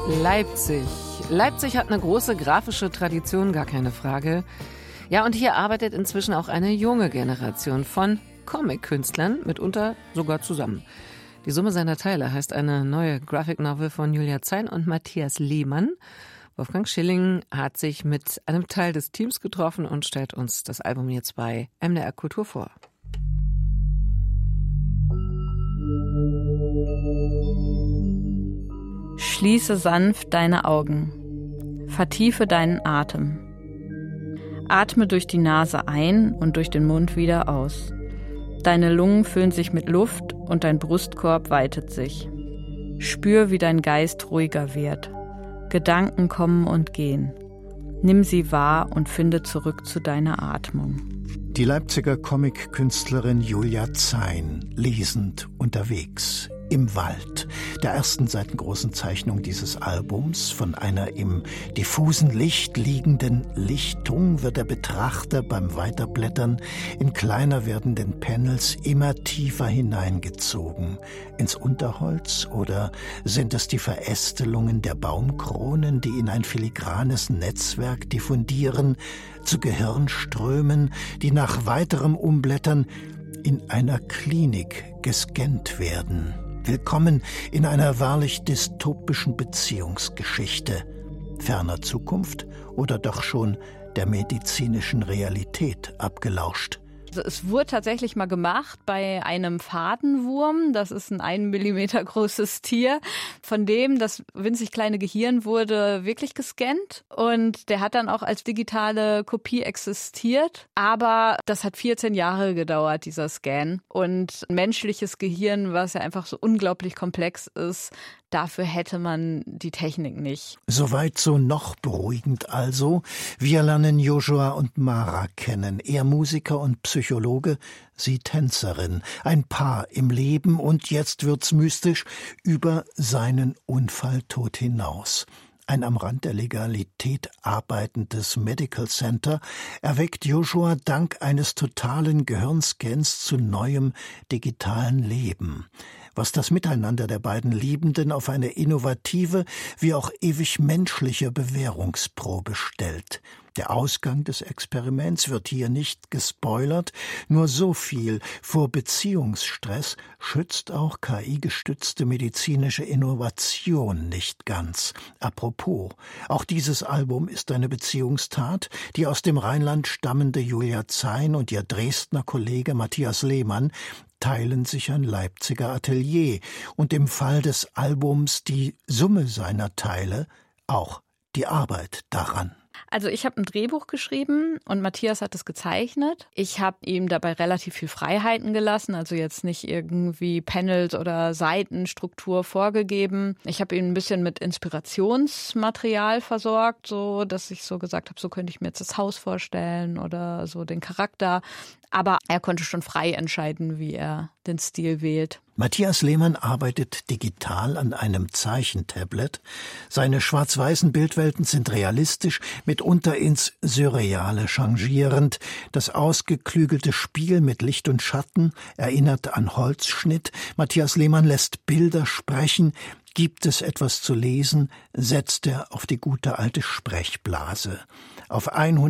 Leipzig. Leipzig hat eine große grafische Tradition, gar keine Frage. Ja, und hier arbeitet inzwischen auch eine junge Generation von Comic-Künstlern, mitunter sogar zusammen. Die Summe seiner Teile heißt eine neue Graphic Novel von Julia Zein und Matthias Lehmann. Wolfgang Schilling hat sich mit einem Teil des Teams getroffen und stellt uns das Album jetzt bei MDR Kultur vor. Schließe sanft deine Augen. Vertiefe deinen Atem. Atme durch die Nase ein und durch den Mund wieder aus. Deine Lungen füllen sich mit Luft und dein Brustkorb weitet sich. Spür, wie dein Geist ruhiger wird. Gedanken kommen und gehen. Nimm sie wahr und finde zurück zu deiner Atmung. Die Leipziger Comic-Künstlerin Julia Zein, lesend unterwegs. Im Wald, der ersten seitengroßen Zeichnung dieses Albums. Von einer im diffusen Licht liegenden Lichtung wird der Betrachter beim Weiterblättern in kleiner werdenden Panels immer tiefer hineingezogen. Ins Unterholz, oder sind es die Verästelungen der Baumkronen, die in ein filigranes Netzwerk diffundieren, zu Gehirnströmen, die nach weiterem Umblättern in einer Klinik gescannt werden? Willkommen in einer wahrlich dystopischen Beziehungsgeschichte. Ferner Zukunft oder doch schon der medizinischen Realität abgelauscht? Also es wurde tatsächlich mal gemacht bei einem Fadenwurm. Das ist ein 1 Millimeter großes Tier. Von dem das winzig kleine Gehirn wurde wirklich gescannt. Und der hat dann auch als digitale Kopie existiert. Aber das hat 14 Jahre gedauert, dieser Scan. Und ein menschliches Gehirn, was ja einfach so unglaublich komplex ist, dafür hätte man die Technik nicht. Soweit so noch beruhigend also. Wir lernen Joshua und Mara kennen. Er Musiker und Psychologe, sie Tänzerin. Ein Paar im Leben und jetzt wird's mystisch über seinen Unfalltod hinaus. Ein am Rand der Legalität arbeitendes Medical Center erweckt Joshua dank eines totalen Gehirnscans zu neuem digitalen Leben. Was das Miteinander der beiden Liebenden auf eine innovative, wie auch ewig menschliche Bewährungsprobe stellt. Der Ausgang des Experiments wird hier nicht gespoilert, nur so viel: vor Beziehungsstress schützt auch KI-gestützte medizinische Innovation nicht ganz. Apropos, auch dieses Album ist eine Beziehungstat. Die aus dem Rheinland stammende Julia Zein und ihr Dresdner Kollege Matthias Lehmann teilen sich ein Leipziger Atelier und im Fall des Albums die Summe seiner Teile auch die Arbeit daran. Also ich habe ein Drehbuch geschrieben und Matthias hat es gezeichnet. Ich habe ihm dabei relativ viel Freiheiten gelassen, also jetzt nicht irgendwie Panels oder Seitenstruktur vorgegeben. Ich habe ihn ein bisschen mit Inspirationsmaterial versorgt, so dass ich so gesagt habe, so könnte ich mir jetzt das Haus vorstellen oder so den Charakter. Aber er konnte schon frei entscheiden, wie er den Stil wählt. Matthias Lehmann arbeitet digital an einem Zeichentablet. Seine schwarz-weißen Bildwelten sind realistisch, mitunter ins Surreale changierend. Das ausgeklügelte Spiel mit Licht und Schatten erinnert an Holzschnitt. Matthias Lehmann lässt Bilder sprechen. Gibt es etwas zu lesen, setzt er auf die gute alte Sprechblase. Auf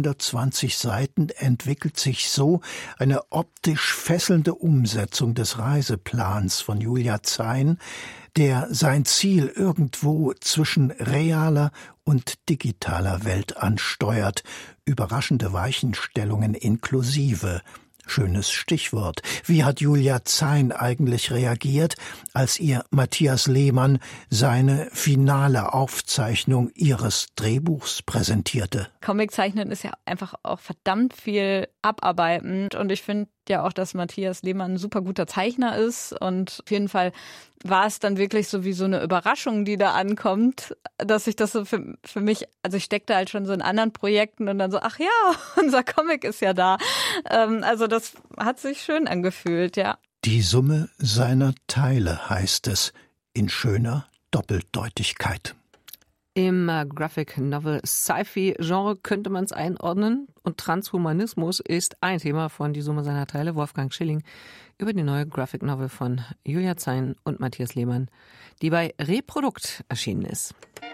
120 Seiten entwickelt sich so eine optisch fesselnde Umsetzung des Reiseplans von Julia Zein, der sein Ziel irgendwo zwischen realer und digitaler Welt ansteuert, überraschende Weichenstellungen inklusive. Schönes Stichwort. Wie hat Julia Zein eigentlich reagiert, als ihr Matthias Lehmann seine finale Aufzeichnung ihres Drehbuchs präsentierte? Comiczeichnen ist ja einfach auch verdammt viel abarbeitend und ich finde ja auch, dass Matthias Lehmann ein super guter Zeichner ist und auf jeden Fall war es dann wirklich so wie so eine Überraschung, die da ankommt, dass ich das so für mich, also ich steckte halt schon so in anderen Projekten und dann so, ach ja, unser Comic ist ja da. Also das hat sich schön angefühlt, ja. Die Summe seiner Teile heißt es in schöner Doppeldeutigkeit. Im Graphic Novel Sci-Fi-Genre könnte man es einordnen. Und Transhumanismus ist ein Thema von Die Summe seiner Teile. Wolfgang Schilling über die neue Graphic Novel von Julia Zein und Matthias Lehmann, die bei Reprodukt erschienen ist.